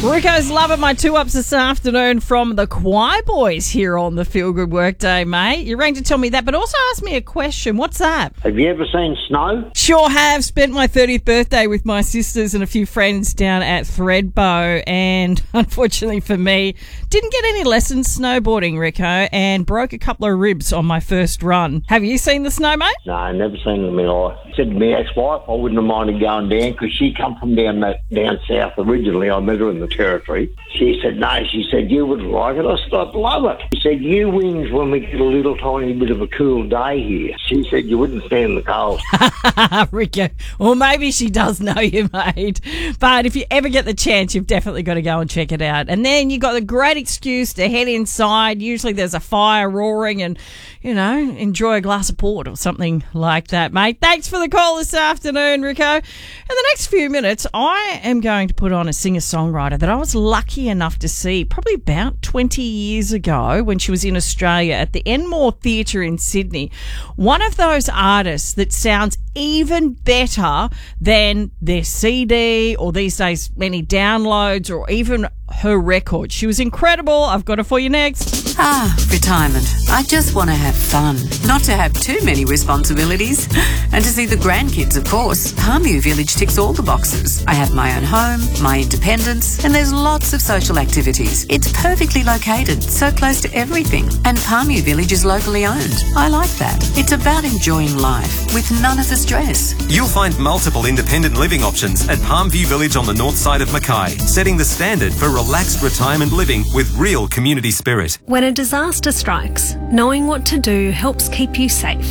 Rico's loving my 2-ups this afternoon from the Choir Boys here on the Feel Good Workday, mate. You rang to tell me that, but also ask me a question. What's that? Have you ever seen snow? Sure have. Spent my 30th birthday with my sisters and a few friends down at Thredbo, and unfortunately for me, didn't get any lessons snowboarding, Rico, and broke a couple of ribs on my first run. Have you seen the snow, mate? No, I never seen it in my life. I said to my ex-wife I wouldn't have minded going down because she come from down south originally. I met her in the Territory. She said, no, she said, you wouldn't like it. I said, I'd love it. She said, you whinge when we get a little tiny bit of a cool day here. She said, you wouldn't stand the cold. Rico, well, maybe she does know you, mate. But if you ever get the chance, you've definitely got to go and check it out. And then you got a great excuse to head inside. Usually there's a fire roaring and, you know, enjoy a glass of port or something like that, mate. Thanks for the call this afternoon, Rico. In the next few minutes, I am going to put on a singer-songwriter that I was lucky enough to see probably about 20 years ago when she was in Australia at the Enmore Theatre in Sydney. One of those artists that sounds even better than their CD or these days many downloads or even her record. She was incredible. I've got it for you next. Retirement. I just want to have fun, not to have too many responsibilities, and to see the grandkids, of course. Palmview Village ticks all the boxes. I have my own home, my independence, and there's lots of social activities. It's perfectly located, so close to everything, and Palmview Village is locally owned. I like that. It's about enjoying life with none of the stress. You'll find multiple independent living options at Palmview Village on the north side of Mackay, setting the standard for relaxed retirement living with real community spirit. When a disaster strikes, knowing what to do helps keep you safe.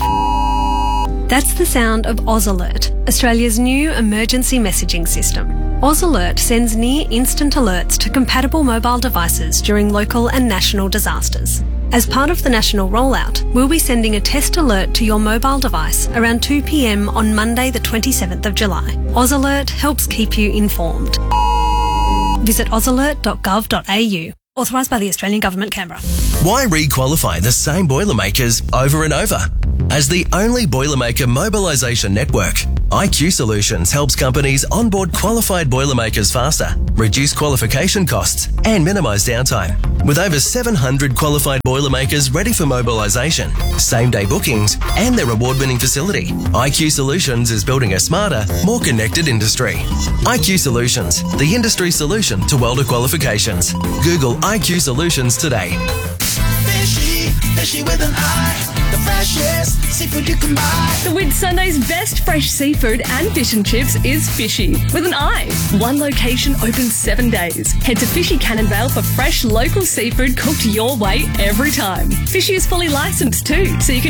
That's the sound of Oz Alert, Australia's new emergency messaging system. Oz Alert sends near instant alerts to compatible mobile devices during local and national disasters. As part of the national rollout, we'll be sending a test alert to your mobile device around 2 p.m. on Monday the 27th of July. Oz Alert helps keep you informed. Visit ozalert.gov.au. Authorised by the Australian Government, Canberra. Why re-qualify the same Boilermakers over and over? As the only Boilermaker mobilisation network, IQ Solutions helps companies onboard qualified Boilermakers faster, reduce qualification costs and minimise downtime. With over 700 qualified Boilermakers ready for mobilisation, same-day bookings and their award-winning facility, IQ Solutions is building a smarter, more connected industry. IQ Solutions, the industry solution to welder qualifications. Google IQ Solutions today. Fishy with an I, the freshest seafood you can buy. The Whitsunday's best fresh seafood and fish and chips is Fishy with an I. One location open 7 days. Head to Fishy Cannonvale for fresh local seafood cooked your way every time. Fishy is fully licensed too, so you can